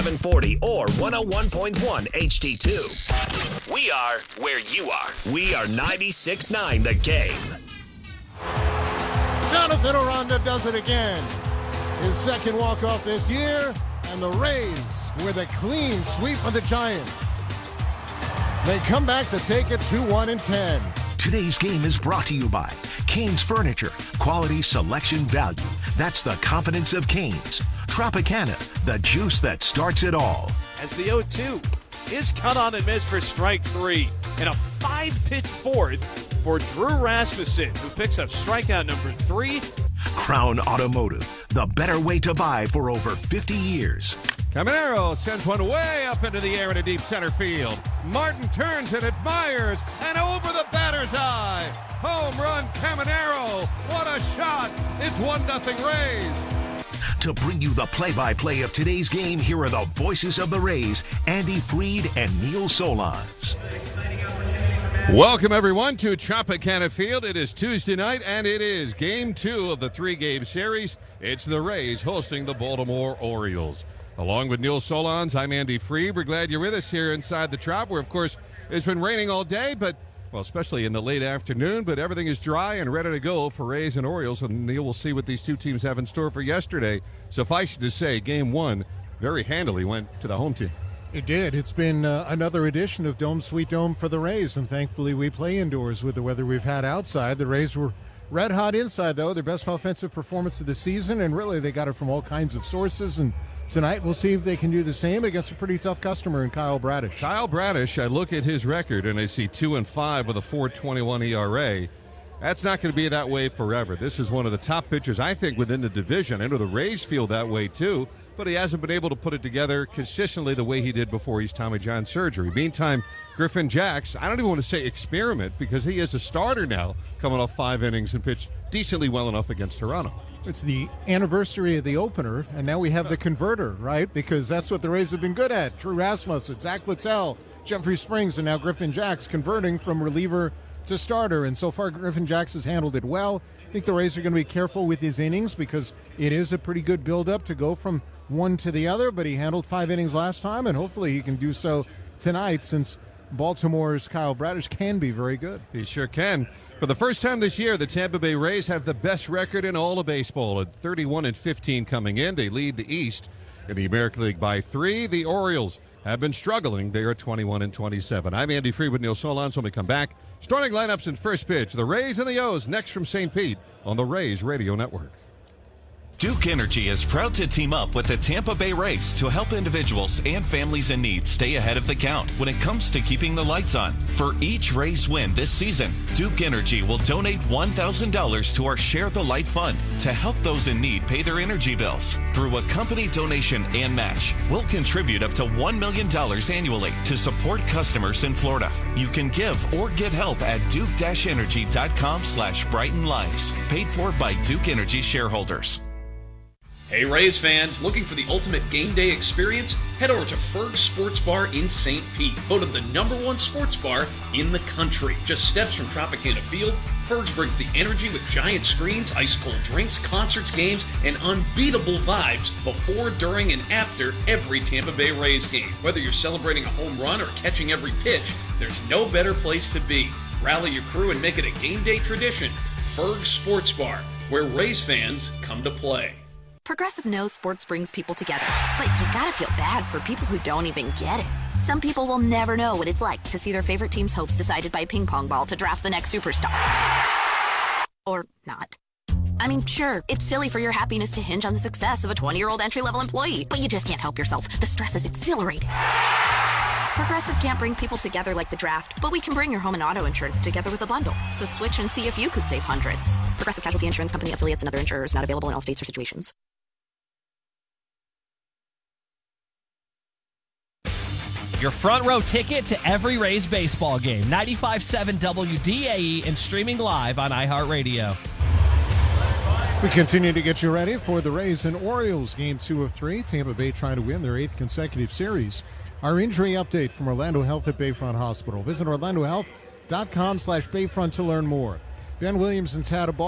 740 or 101.1 HD2. We are where you are. We are 96.9 The Game. Jonathan Aranda does it again. His second walk-off this year, and the Rays with a clean sweep of the Giants. They come back to take it 2-1 and 10. Today's game is brought to you by Cane's Furniture. Quality, selection, value. That's the confidence of Cane's. Tropicana, the juice that starts it all. As the 0-2 is cut on and missed for strike three. And a 5-pitch fourth for Drew Rasmussen, who picks up strikeout number 3. Crown Automotive, the better way to buy for over 50 years. Caminero sends one way up into the air in a deep center field. Martin turns and admires, and over the batter's eye. Home run, Caminero. What a shot. It's 1-0 Rays. To bring you the play-by-play of today's game, here are the voices of the Rays, Andy Freed and Neil Solondz. Welcome, everyone, to Tropicana Field. It is Tuesday night, and it is Game 2 of the 3-game series. It's the Rays hosting the Baltimore Orioles. Along with Neil Solondz, I'm Andy Freed. We're glad you're with us here inside the Trop, where, of course, it's been raining all day, but, well, especially in the late afternoon, but everything is dry and ready to go for Rays and Orioles, and Neil will see what these two teams have in store for yesterday. Suffice it to say, Game 1 very handily went to the home team. It did. It's been another edition of Dome Sweet Dome for the Rays, and thankfully we play indoors with the weather we've had outside. The Rays were red hot inside, though, their best offensive performance of the season, and really they got it from all kinds of sources, and tonight we'll see if they can do the same against a pretty tough customer in Kyle Bradish. Kyle Bradish, I look at his record, and I see 2-5 with a 4.21 ERA. That's not going to be that way forever. This is one of the top pitchers, I think, within the division. I know the Rays feel that way, too, but he hasn't been able to put it together consistently the way he did before his Tommy John surgery. Meantime, Griffin Jax, I don't even want to say experiment because he is a starter now, coming off 5 innings and pitched decently well enough against Toronto. It's the anniversary of the opener, and now we have the converter, right? Because that's what the Rays have been good at. Drew Rasmussen, Zach Littell, Jeffrey Springs, and now Griffin Jax converting from reliever to starter. And so far, Griffin Jax has handled it well. I think the Rays are going to be careful with his innings because it is a pretty good build-up to go from one to the other, but he handled 5 innings last time, and hopefully he can do so tonight since Baltimore's Kyle Bradish can be very good. He sure can. For the first time this year, the Tampa Bay Rays have the best record in all of baseball at 31-15 coming in. They lead the East in the American League by 3. The Orioles have been struggling. They are 21-27. I'm Andy Freed with Neil Solondz. When we come back, starting lineups in first pitch. The Rays and the O's next from St. Pete on the Rays Radio Network. Duke Energy is proud to team up with the Tampa Bay Rays to help individuals and families in need stay ahead of the count when it comes to keeping the lights on. For each Rays win this season, Duke Energy will donate $1,000 to our Share the Light Fund to help those in need pay their energy bills. Through a company donation and match, we'll contribute up to $1 million annually to support customers in Florida. You can give or get help at duke-energy.com/Brighten Lives. Paid for by Duke Energy shareholders. Hey Rays fans, looking for the ultimate game day experience? Head over to Ferg's Sports Bar in St. Pete, voted the #1 sports bar in the country. Just steps from Tropicana Field, Ferg's brings the energy with giant screens, ice-cold drinks, concerts, games, and unbeatable vibes before, during, and after every Tampa Bay Rays game. Whether you're celebrating a home run or catching every pitch, there's no better place to be. Rally your crew and make it a game day tradition. Ferg's Sports Bar, where Rays fans come to play. Progressive knows sports brings people together, but you gotta feel bad for people who don't even get it. Some people will never know what it's like to see their favorite team's hopes decided by a ping pong ball to draft the next superstar. Or not. I mean, sure, it's silly for your happiness to hinge on the success of a 20-year-old entry-level employee, but you just can't help yourself. The stress is exhilarating. Progressive can't bring people together like the draft, but we can bring your home and auto insurance together with a bundle. So switch and see if you could save hundreds. Progressive Casualty Insurance Company, affiliates, and other insurers not available in all states or situations. Your front row ticket to every Rays baseball game. 95.7 WDAE and streaming live on iHeartRadio. We continue to get you ready for the Rays and Orioles Game 2 of 3. Tampa Bay trying to win their 8th consecutive series. Our injury update from Orlando Health at Bayfront Hospital. Visit orlandohealth.com/Bayfront to learn more. Ben Williams and Tad